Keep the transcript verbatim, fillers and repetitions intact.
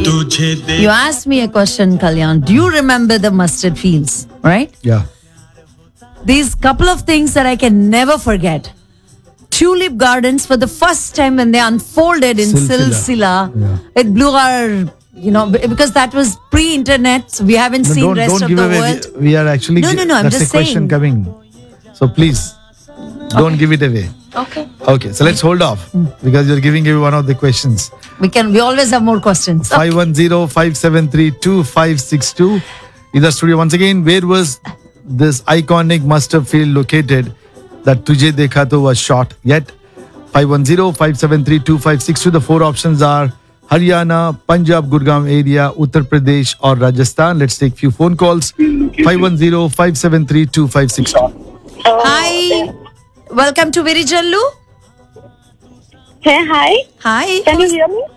You asked me a question, Kalyan. Do you remember the mustard fields? Right? Yeah. These couple of things that I can never forget. Tulip gardens, for the first time when they unfolded in Silsila. Silsila, Yeah. it blew our, you know, b- because that was pre-internet. So we haven't No, seen don't rest don't of give the away. world. We, we are actually. No, no, no, I'm That's just a question saying. coming. So please, don't give it away. Okay. Okay, so let's hold off because you're giving away one of the questions. We can. We always have more questions. Okay. five one zero, five seven three, two five six two. In the studio once again, where was this iconic mustard field located that Tujhe Dekha To was shot? Yet five one zero, five seven three, two five six two. The four options are Haryana, Punjab, Gurgaon area, Uttar Pradesh or Rajasthan. Let's take few phone calls. five one zero, five seven three, two five six two. Hi. Welcome to Virijallu. Hey, hi. Hi. Can you hear me?